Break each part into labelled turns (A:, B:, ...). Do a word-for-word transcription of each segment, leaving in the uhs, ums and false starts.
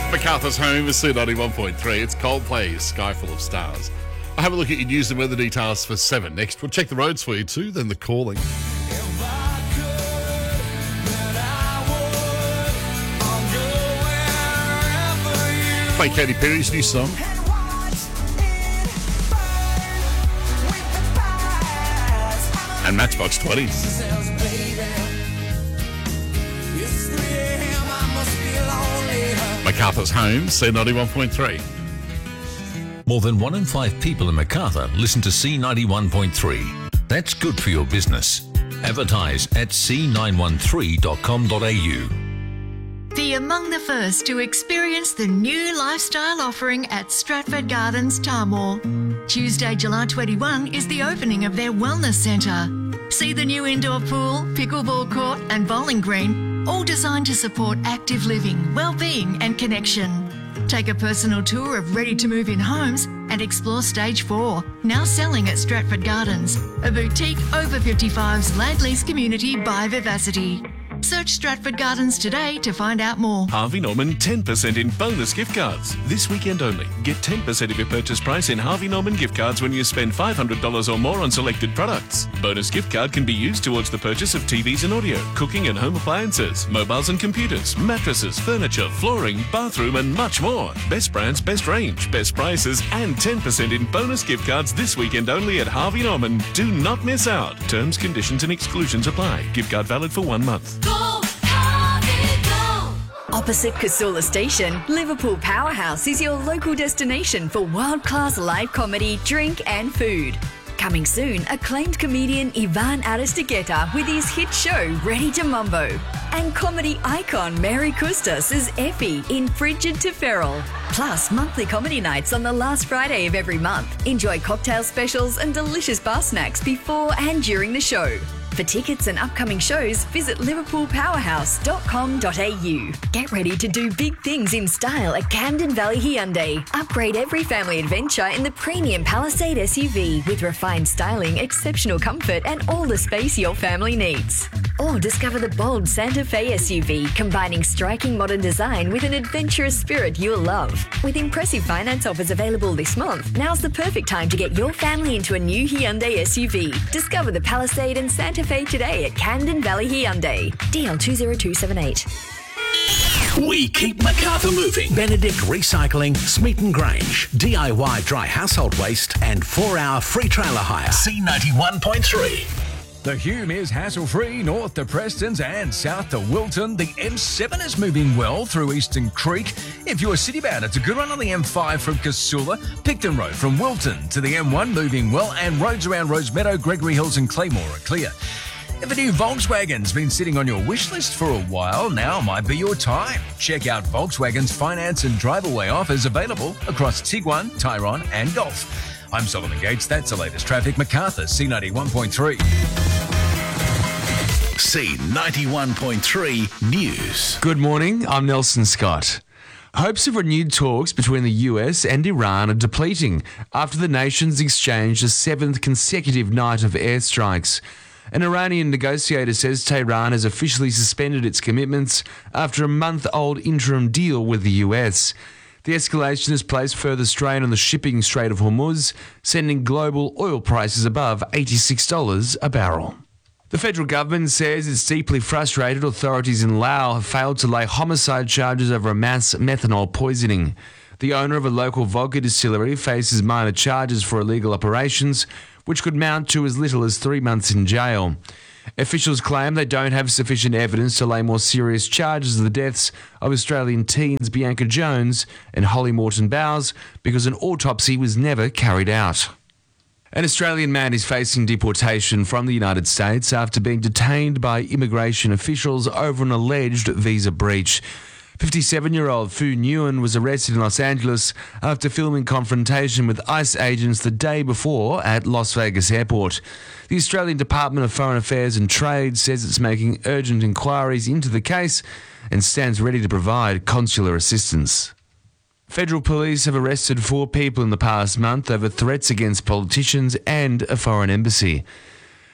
A: MacArthur's home is C ninety-one point three. It's Coldplay's Sky Full of Stars. I'll have a look at your news and weather details for seven next. We'll check the roads for you too, then the calling. Play Katy Perry's new song. And Matchbox twenty. MacArthur's home, C ninety-one point three.
B: More than one in five people in MacArthur listen to C ninety-one point three. That's good for your business. Advertise at c nine one three dot com dot a u.
C: Be among the first to experience the new lifestyle offering at Stratford Gardens, Tarmore. Tuesday, July twenty-first is the opening of their wellness centre. See the new indoor pool, pickleball court and bowling green, all designed to support active living, well-being and connection. Take a personal tour of ready-to-move-in homes and explore Stage four, now selling at Stratford Gardens, a boutique over fifty-fives land lease community by Vivacity. Search Stratford Gardens today to find out more.
D: Harvey Norman ten percent in bonus gift cards. This weekend only. Get ten percent of your purchase price in Harvey Norman gift cards when you spend five hundred dollars or more on selected products. Bonus gift card can be used towards the purchase of T Vs and audio, cooking and home appliances, mobiles and computers, mattresses, furniture, flooring, bathroom and much more. Best brands, best range, best prices and ten percent in bonus gift cards this weekend only at Harvey Norman. Do not miss out. Terms, conditions and exclusions apply. Gift card valid for one month.
E: Opposite Casula Station, Liverpool Powerhouse is your local destination for world-class live comedy, drink and food. Coming soon, acclaimed comedian Ivan Aristegueta with his hit show Ready to Mumbo. And comedy icon Mary Custas as Effie in Frigid to Feral. Plus, monthly comedy nights on the last Friday of every month. Enjoy cocktail specials and delicious bar snacks before and during the show. For tickets and upcoming shows, visit liverpool powerhouse dot com dot a u. Get ready to do big things in style at Camden Valley Hyundai. Upgrade every family adventure in the premium Palisade S U V with refined styling, exceptional comfort and all the space your family needs. Or discover the bold Santa Fe S U V, combining striking modern design with an adventurous spirit you'll love. With impressive finance offers available this month, now's the perfect time to get your family into a new Hyundai S U V. Discover the Palisade and Santa Fe today at Camden Valley Hyundai. D L two zero two seven eight.
F: We keep MacArthur moving. Benedict Recycling, Smeaton Grange, D I Y dry household waste and four-hour free trailer hire. C ninety-one point three.
G: The Hume is hassle-free north to Prestons and south to Wilton. The M seven is moving well through Eastern Creek. If you're city-bound, it's a good run on the M five from Casula. Picton Road from Wilton to the M one moving well, and roads around Rosemeadow, Gregory Hills and Claymore are clear. If a new Volkswagen's been sitting on your wish list for a while, now might be your time. Check out Volkswagen's finance and drive-away offers available across Tiguan, Tyrone and Golf. I'm Solomon Gates. That's the latest traffic. MacArthur, C ninety-one point three.
F: C ninety-one point three News.
H: Good morning, I'm Nelson Scott. Hopes of renewed talks between the U S and Iran are depleting after the nations exchanged a seventh consecutive night of airstrikes. An Iranian negotiator says Tehran has officially suspended its commitments after a month-old interim deal with the U S. The escalation has placed further strain on the shipping Strait of Hormuz, sending global oil prices above eighty-six dollars a barrel. The federal government says it's deeply frustrated authorities in Laos have failed to lay homicide charges over a mass methanol poisoning. The owner of a local vodka distillery faces minor charges for illegal operations, which could mount to as little as three months in jail. Officials claim they don't have sufficient evidence to lay more serious charges of the deaths of Australian teens Bianca Jones and Holly Morton Bowes because an autopsy was never carried out. An Australian man is facing deportation from the United States after being detained by immigration officials over an alleged visa breach. fifty-seven-year-old Fu Nguyen was arrested in Los Angeles after filming confrontation with ICE agents the day before at Las Vegas Airport. The Australian Department of Foreign Affairs and Trade says it's making urgent inquiries into the case and stands ready to provide consular assistance. Federal police have arrested four people in the past month over threats against politicians and a foreign embassy.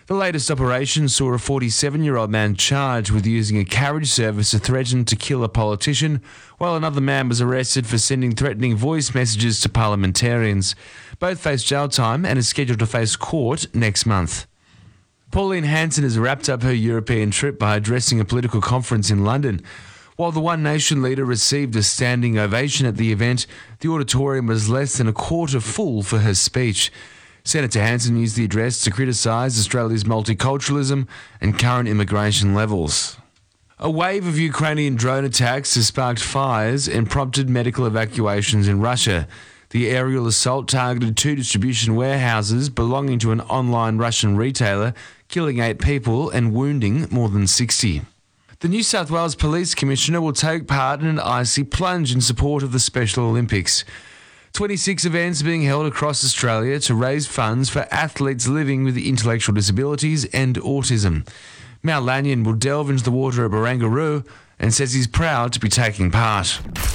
H: The latest operation saw a forty-seven-year-old man charged with using a carriage service to threaten to kill a politician, while another man was arrested for sending threatening voice messages to parliamentarians. Both face jail time and are scheduled to face court next month. Pauline Hanson has wrapped up her European trip by addressing a political conference in London. While the One Nation leader received a standing ovation at the event, the auditorium was less than a quarter full for her speech. Senator Hanson used the address to criticise Australia's multiculturalism and current immigration levels. A wave of Ukrainian drone attacks has sparked fires and prompted medical evacuations in Russia. The aerial assault targeted two distribution warehouses belonging to an online Russian retailer, killing eight people and wounding more than sixty. The New South Wales Police Commissioner will take part in an icy plunge in support of the Special Olympics. twenty-six events being held across Australia to raise funds for athletes living with intellectual disabilities and autism. Mal Lanyon will delve into the water at Barangaroo and says he's proud to be taking part.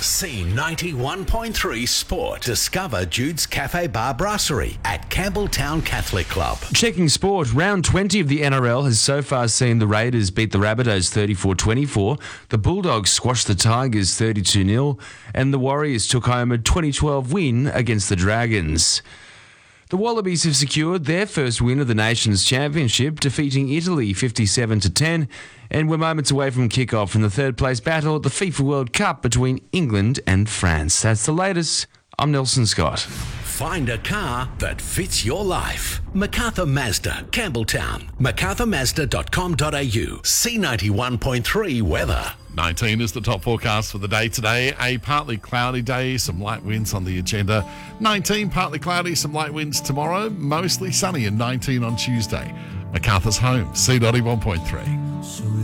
F: C ninety-one point three Sport. Discover Jude's Cafe Bar Brasserie at Campbelltown Catholic Club.
H: Checking sport, round twenty of the N R L has so far seen the Raiders beat the Rabbitohs thirty-four twenty-four, the Bulldogs squashed the Tigers thirty-two nil, and the Warriors took home a twenty twelve win against the Dragons. The Wallabies have secured their first win of the Nations Championship, defeating Italy fifty-seven to ten, and we're moments away from kick-off in the third-place battle at the FIFA World Cup between England and France. That's the latest. I'm Nelson Scott.
F: Find a car that fits your life. MacArthur Mazda, Campbelltown. macarthur mazda dot com dot a u. C ninety-one point three weather.
A: nineteen is the top forecast for the day today. A partly cloudy day, some light winds on the agenda. nineteen, partly cloudy, some light winds tomorrow. Mostly sunny and nineteen on Tuesday. MacArthur's home, C ninety-one point three.